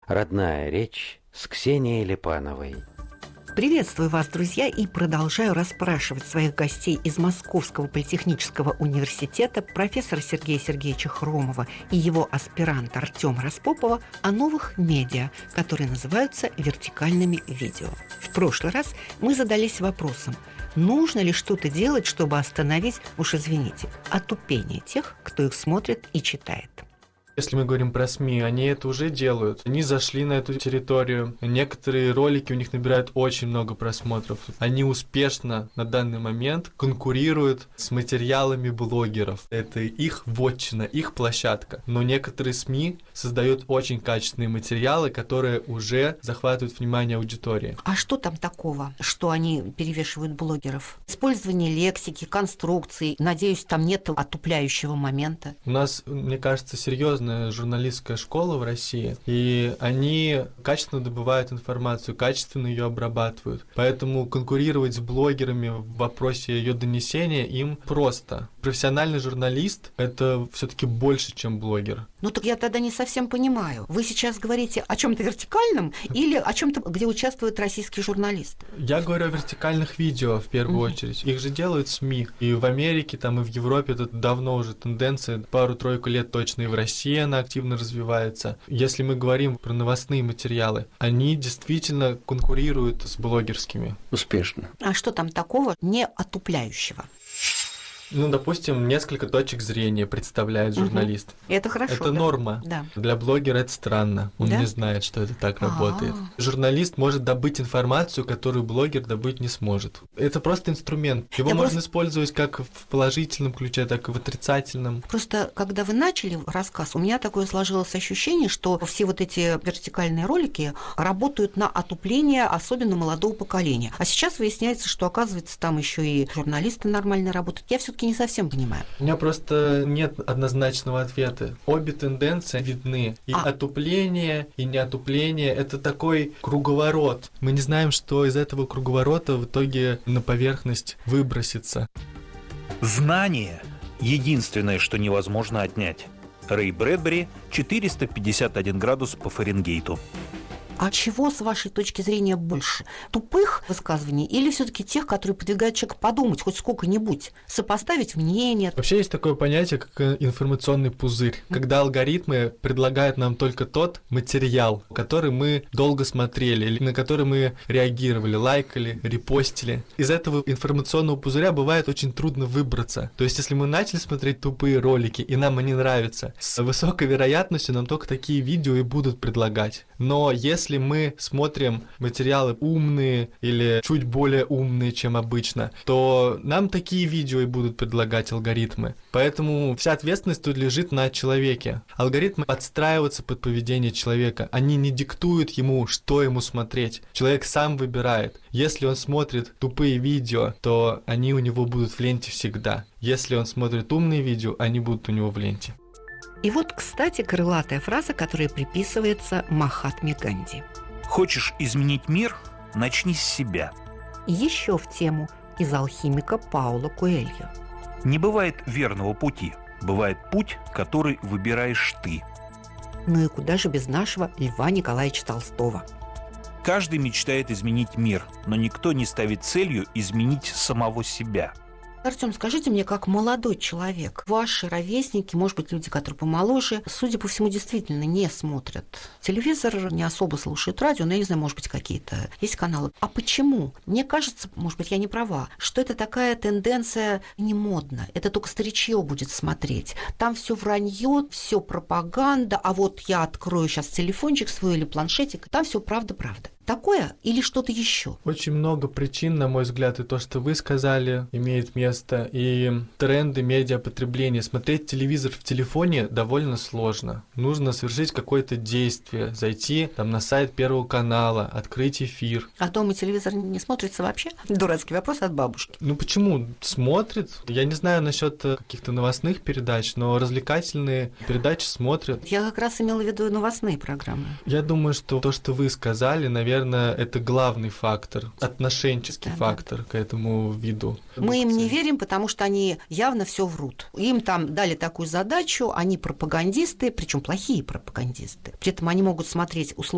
Родная речь с Ксенией Липановой. Приветствую вас, друзья, и продолжаю расспрашивать своих гостей из Московского политехнического университета профессора Сергея Сергеевича Хромова и его аспиранта Артема Распопова о новых медиа, которые называются вертикальными видео. В прошлый раз мы задались вопросом, нужно ли что-то делать, чтобы остановить, уж извините, отупение тех, кто их смотрит и читает. Если мы говорим про СМИ, они это уже делают. Они зашли на эту территорию. Некоторые ролики у них набирают очень много просмотров. Они успешно на данный момент конкурируют с материалами блогеров. Это их вотчина, их площадка. Но некоторые СМИ создают очень качественные материалы, которые уже захватывают внимание аудитории. А что там такого, что они перевешивают блогеров? Использование лексики, конструкций. Надеюсь, там нет отупляющего момента. У нас, мне кажется, серьезная журналистская школа в России, и они качественно добывают информацию, качественно ее обрабатывают. Поэтому конкурировать с блогерами в вопросе ее донесения им просто. Профессиональный журналист — это все-таки больше, чем блогер. Ну так я тогда не совсем понимаю. Вы сейчас говорите о чем-то вертикальном или о чем-то, где участвует российский журналист? Я говорю о вертикальных видео в первую очередь. Их же делают СМИ. И в Америке, там и в Европе это давно уже тенденция. Пару-тройку лет точно и в России она активно развивается. Если мы говорим про новостные материалы, они действительно конкурируют с блогерскими. Успешно. А что там такого не отупляющего? Ну, допустим, несколько точек зрения представляет журналист. Это хорошо. Это норма. Да. Для блогера это странно. Он не знает, что это так работает. Журналист может добыть информацию, которую блогер добыть не сможет. Это просто инструмент. Его можно использовать как в положительном ключе, так и в отрицательном. Просто, когда вы начали рассказ, у меня такое сложилось ощущение, что все вот эти вертикальные ролики работают на отупление, особенно молодого поколения. А сейчас выясняется, что, оказывается, там еще и журналисты нормально работают. Я все-таки не совсем понимаю. У меня просто нет однозначного ответа. Обе тенденции видны. И отупление, и неотупление — это такой круговорот. Мы не знаем, что из этого круговорота в итоге на поверхность выбросится. Знание – единственное, что невозможно отнять. Рэй Брэдбери, 451 градус по Фаренгейту. А чего, с вашей точки зрения, больше? Тупых высказываний или все-таки тех, которые подвигают человека подумать хоть сколько-нибудь, сопоставить мнение? Вообще есть такое понятие, как информационный пузырь, когда алгоритмы предлагают нам только тот материал, который мы долго смотрели, или на который мы реагировали, лайкали, репостили. Из этого информационного пузыря бывает очень трудно выбраться. То есть, если мы начали смотреть тупые ролики, и нам они нравятся, с высокой вероятностью нам только такие видео и будут предлагать. Но если мы смотрим материалы умные или чуть более умные, чем обычно, то нам такие видео и будут предлагать алгоритмы. Поэтому вся ответственность тут лежит на человеке. Алгоритмы подстраиваются под поведение человека. Они не диктуют ему, что ему смотреть. Человек сам выбирает. Если он смотрит тупые видео, то они у него будут в ленте всегда. Если он смотрит умные видео, они будут у него в ленте. И вот, кстати, крылатая фраза, которая приписывается Махатме Ганди. Хочешь изменить мир? Начни с себя. Еще в тему из алхимика Пауло Коэльо. Не бывает верного пути. Бывает путь, который выбираешь ты. Ну и куда же без нашего Льва Николаевича Толстого? Каждый мечтает изменить мир, но никто не ставит целью изменить самого себя. Артём, скажите мне, как молодой человек, ваши ровесники, может быть, люди, которые помоложе, судя по всему, действительно не смотрят телевизор, не особо слушают радио, но я не знаю, может быть, какие-то есть каналы. А почему? Мне кажется, может быть, я не права, что это такая тенденция не модна. Это только старичье будет смотреть. Там все вранье, все пропаганда, а вот я открою сейчас телефончик свой или планшетик, там все правда-правда. Такое или что-то еще? Очень много причин, на мой взгляд, и то, что вы сказали, имеет место. И тренды медиапотребления. Смотреть телевизор в телефоне довольно сложно. Нужно совершить какое-то действие, зайти там на сайт Первого канала, открыть эфир. А дома телевизор не смотрится вообще? Дурацкий вопрос от бабушки. Ну почему? Смотрит. Я не знаю насчет каких-то новостных передач, но развлекательные передачи смотрят. Я как раз имела в виду новостные программы. Я думаю, что то, что вы сказали, наверное, это главный фактор, отношенческий фактор к этому виду. Мы им не верим, потому что они явно все врут. Им там дали такую задачу, они пропагандисты, причем плохие пропагандисты. При этом они могут смотреть условно